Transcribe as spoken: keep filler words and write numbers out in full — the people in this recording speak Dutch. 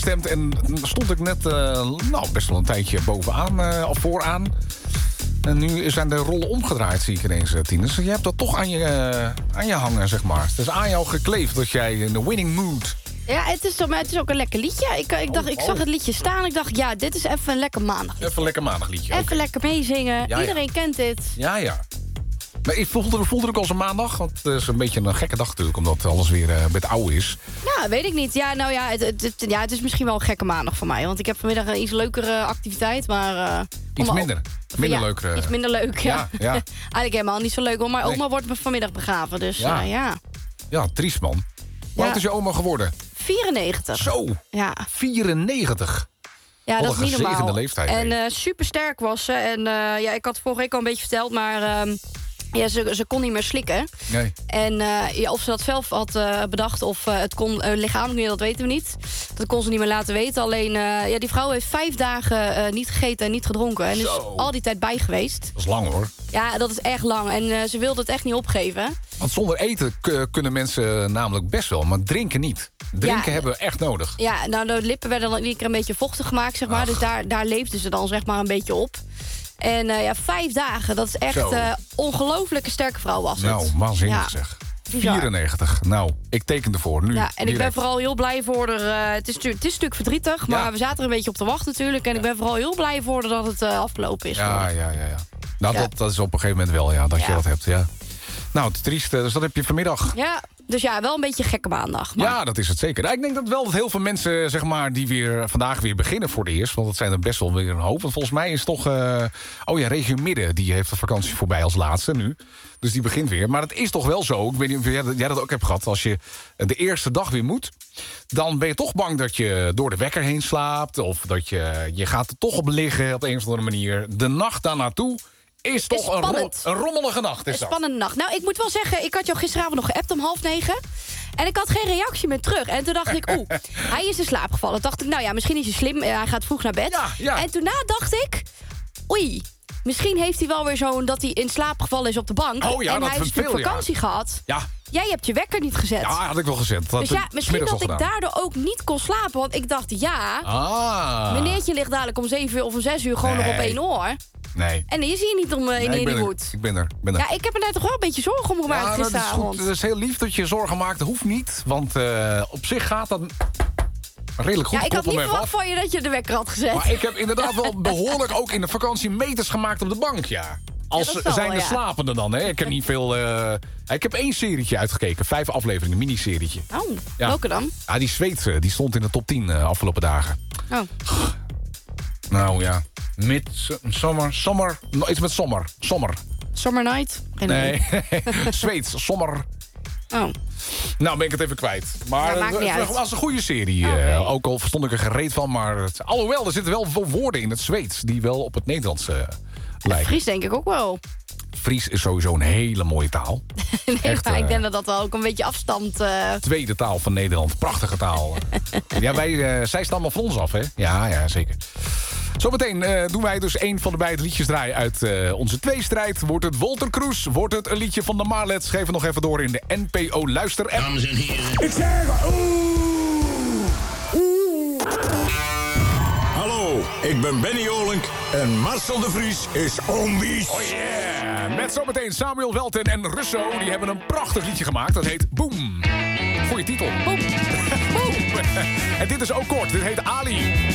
stemt en stond ik net uh, nou, best wel een tijdje bovenaan, uh, of vooraan. En nu zijn de rollen omgedraaid, zie ik ineens, Tinus. Je hebt dat toch aan je, uh, aan je hangen, zeg maar. Het is aan jou gekleefd dat jij in de winning mood... Ja, het is, maar het is ook een lekker liedje. Ik, ik, dacht, oh, ik zag oh. het liedje staan. Ik dacht, ja, dit is even een lekker maandagliedje. Even een lekker maandagliedje. Even okay. lekker meezingen. Ja, Iedereen ja. kent dit. Ja, ja. Maar ik voelde, voelde het ook als een maandag. Want het is een beetje een gekke dag natuurlijk. Omdat alles weer uh, met oude is. Ja, weet ik niet. Ja, nou ja het, het, het, ja, het is misschien wel een gekke maandag voor mij. Want ik heb vanmiddag een iets leukere activiteit. Maar, uh, iets oma, minder. Minder ja, leuk. Uh, iets minder leuk, ja. ja, ja. Eigenlijk helemaal niet zo leuk. Hoor. Maar nee. oma wordt vanmiddag begraven. Dus ja, uh, ja. Ja, triest man. Hoe ja. oud is je oma geworden? vierennegentig. Zo, ja. vierennegentig. Ja, Wat dat is niet normaal. Leeftijd, en uh, super sterk was ze. En uh, ja, ik had vorige week al een beetje verteld, maar uh, ja, ze, ze kon niet meer slikken. Nee. En uh, ja, of ze dat zelf had uh, bedacht of uh, het kon uh, lichamelijk niet, dat weten we niet. Dat kon ze niet meer laten weten. Alleen, uh, ja, die vrouw heeft vijf dagen uh, niet gegeten en niet gedronken. En is Zo. al die tijd bij geweest. Dat is lang hoor. Ja, dat is echt lang. En uh, ze wilde het echt niet opgeven. Want zonder eten k- kunnen mensen namelijk best wel, maar drinken niet. Drinken ja, hebben we echt nodig. Ja, nou, de lippen werden dan iedere keer een beetje vochtig gemaakt, zeg maar. Ach. Dus daar, daar leefde ze dan zeg maar een beetje op. En uh, ja, vijf dagen, dat is echt uh, ongelooflijke sterke vrouw was het. Nou, waanzinnig ja. zeg. vierennegentig. Nou, ik teken ervoor. Nu, ja, en direct. ik ben vooral heel blij voor haar. Uh, het, is, het is een stuk verdrietig, maar ja. we zaten er een beetje op te wachten natuurlijk. En ja. ik ben vooral heel blij voor haar dat het uh, afgelopen is. Ja, ja, ja, ja. Nou, ja. Dat, dat is op een gegeven moment wel, ja, dat ja. je dat hebt, ja. Nou, het triest, dus dat heb je vanmiddag. Ja, dus ja, wel een beetje gekke maandag. Maar... Ja, dat is het zeker. Nou, ik denk dat wel dat heel veel mensen, zeg maar, die weer vandaag weer beginnen voor het eerst. Want dat zijn er best wel weer een hoop. Want volgens mij is toch, uh, oh ja, Regio Midden, die heeft de vakantie voorbij als laatste nu. Dus die begint weer. Maar het is toch wel zo, ik weet niet of jij dat ook hebt gehad, als je de eerste dag weer moet, dan ben je toch bang dat je door de wekker heen slaapt. Of dat je, je gaat er toch op liggen op een of andere manier. De nacht daar naartoe is toch is een, ro- een rommelige nacht. Is een dat. spannende nacht. Nou, ik moet wel zeggen, ik had jou gisteravond nog geappt om half negen. En ik had geen reactie meer terug. En toen dacht ik, oeh, hij is in slaap gevallen. Toen dacht ik, nou ja, misschien is hij slim. Hij gaat vroeg naar bed. Ja, ja. En toen dacht ik, oei, misschien heeft hij wel weer zo'n dat hij in slaap gevallen is op de bank. Oh ja, en dat hij heeft veel, een vakantie ja. gehad. Ja. Jij hebt je wekker niet gezet. Ja, had ik wel gezet. Dat dus ja, misschien dat ik gedaan. daardoor ook niet kon slapen. Want ik dacht, ja, ah. meneertje ligt dadelijk om zeven uur of om zes uur gewoon nee. nog op één oor. Nee. En die is hier niet om uh, in nee, die moet. Ik ben er, ik ben er. Ja, ik heb er net toch wel een beetje zorgen om gemaakt ja, gisteravond. Dat is goed. Het is heel lief dat je zorgen maakt. Dat hoeft niet. Want uh, op zich gaat dat redelijk goed. Ja, ik had niet verwacht van je dat je de wekker had gezet. Maar ik heb inderdaad wel behoorlijk ook in de vakantie meters gemaakt op de bank, ja. Als ja, zijn de ja. slapende dan, hè? Ik heb niet veel... Uh, ik heb één serietje uitgekeken. Vijf afleveringen, een miniserietje. Oh, ja. welke dan? Ja, die Zweedse. Die stond in de top tien uh, afgelopen dagen. Oh. Nou ja. Mid, zomer, zomer. No, iets met zomer. Zomer. Summer Night? Geen nee. Zweeds, zomer. Oh. Nou, ben ik het even kwijt. Maar ja, het uh, was een goede serie. Oh, okay. uh, ook al verstond ik er gereed van. Maar het, alhoewel, er zitten wel veel woorden in het Zweeds die wel op het Nederlands uh, lijken. Fries denk ik ook wel. Fries is sowieso een hele mooie taal. nee, Echt, maar uh, ik denk dat dat wel ook een beetje afstand... Uh... Tweede taal van Nederland. Prachtige taal. ja, wij, uh, zij stammen van ons af, hè? Ja, ja, zeker. Zometeen uh, doen wij dus een van de beide liedjes draaien uit uh, onze tweestrijd. Wordt het Wolter Kroes? Wordt het een liedje van de Marlets? Geef het nog even door in de N P O Luister-app. Dames en heren. Ik zeg oeh. Oeh. Hallo, ik ben Benny Olink en Marcel de Vries is onwies. Oh yeah! Met zometeen Samuel Welten en Russo. Die hebben een prachtig liedje gemaakt. Dat heet Boom. Goeie titel. Boom. Boom. En dit is ook kort. Dit heet Ali.